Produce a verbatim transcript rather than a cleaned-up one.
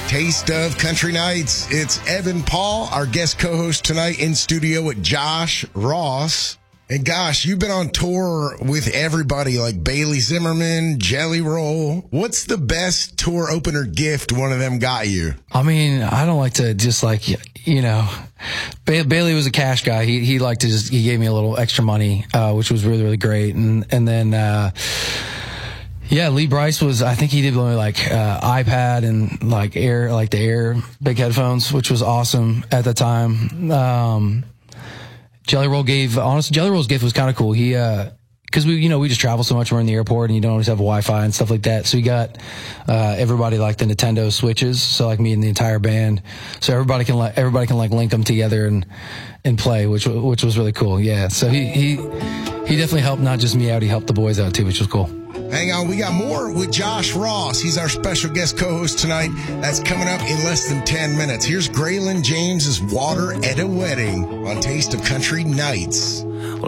Taste of Country Nights. It's Evan Paul, our guest co-host tonight in studio with Josh Ross. And gosh, you've been on tour with everybody like Bailey Zimmerman, Jelly Roll. What's the best tour opener gift one of them got you? I mean, I don't like to just like, you know, ba- Bailey was a cash guy. He he liked to just, he gave me a little extra money, uh, which was really, really great. And, and then, uh, yeah, Lee Bryce was, I think he did only like, uh, iPad and like Air, like the Air big headphones, which was awesome at the time. Um, Jelly Roll gave, honestly, Jelly Roll's gift was kind of cool. He, uh, cause we, you know, we just travel so much. We're in the airport and you don't always have Wi-Fi and stuff like that. So he got, uh, everybody like the Nintendo Switches. So like me and the entire band. So everybody can like, everybody can like link them together and, and play, which, which was really cool. Yeah. So he, he, he definitely helped not just me out. He helped the boys out too, which was cool. Hang on, we got more with Josh Ross. He's our special guest co-host tonight. That's coming up in less than ten minutes. Here's Graylin James's Water at a Wedding on Taste of Country Nights. Well,